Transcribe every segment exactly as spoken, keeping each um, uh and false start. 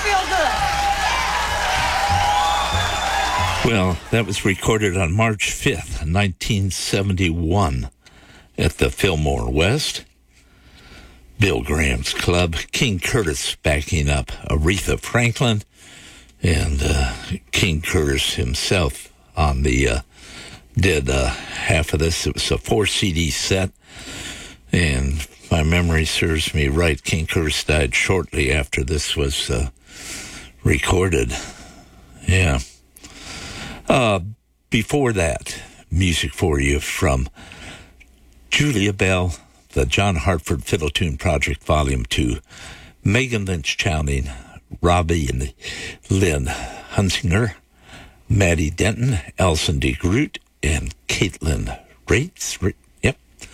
feel good. Well, that was recorded on March fifth, nineteen seventy-one at the Fillmore West. Bill Graham's club, King Curtis backing up Aretha Franklin, and uh, King Curtis himself on the uh, did uh, half of this. It was a four C D set, and if my memory serves me right, King Curtis died shortly after this was uh, recorded. Yeah. Uh, before that, music for you from Julia Bell, the John Hartford Fiddle Tune Project, Volume two, Megan Lynch Chowning, Robbie and Lynn Hunsinger, Maddie Denton, Alison D. Groot, and Caitlin Rates. Yep.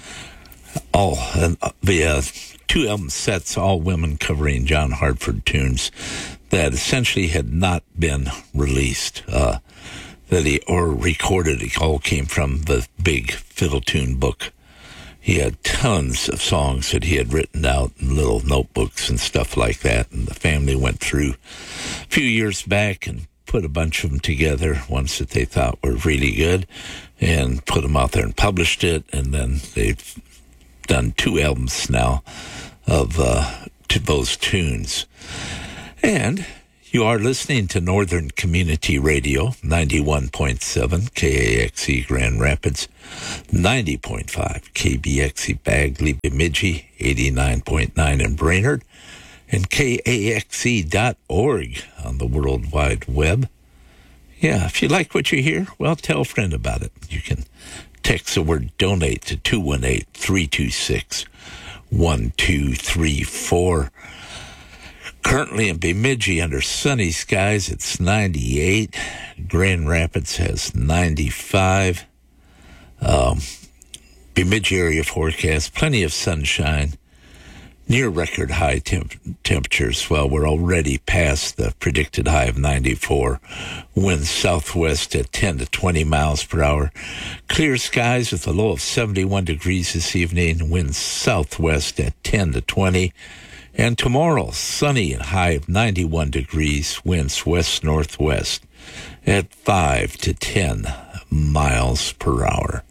All uh, the uh, two album sets, all women covering John Hartford tunes that essentially had not been released, uh, that he or recorded. It all came from the big Fiddle Tune book. He had tons of songs that he had written out in little notebooks and stuff like that, and the family went through a few years back and put a bunch of them together, ones that they thought were really good, and put them out there and published it, and then they've done two albums now of uh, to those tunes. And you are listening to Northern Community Radio, ninety-one point seven K A X E Grand Rapids, ninety point five K B X E Bagley Bemidji, eighty-nine point nine in Brainerd, and K A X E dot org on the World Wide Web. Yeah, if you like what you hear, well, tell a friend about it. You can text the word donate to two one eight, three two six, one two three four. Currently in Bemidji, under sunny skies, it's ninety-eight. Grand Rapids has ninety-five. Um, Bemidji area forecast, plenty of sunshine, near record high temp- temperatures. Well, we're already past the predicted high of ninety-four. Winds southwest at ten to twenty miles per hour. Clear skies with a low of seventy-one degrees this evening. Winds southwest at ten to twenty. And tomorrow, sunny and high of ninety-one degrees, winds west-northwest at five to ten miles per hour.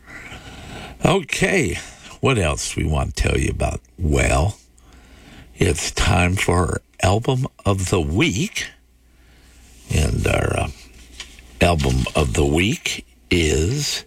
Okay, what else we want to tell you about? Well, it's time for our album of the week. And our uh, album of the week is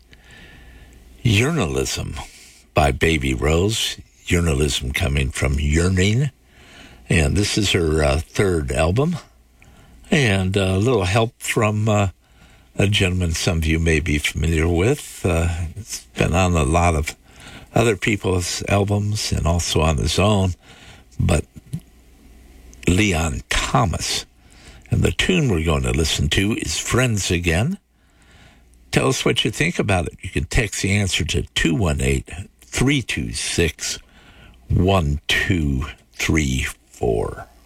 Yearnalism by Baby Rose. Yearnalism coming from Yearning. And this is her uh, third album. And uh, a little help from uh, a gentleman some of you may be familiar with. Uh, it's been on a lot of other people's albums and also on his own. But Leon Thomas. And the tune we're going to listen to is Friends Again. Tell us what you think about it. You can text the answer to two one eight, three two six, one two three four.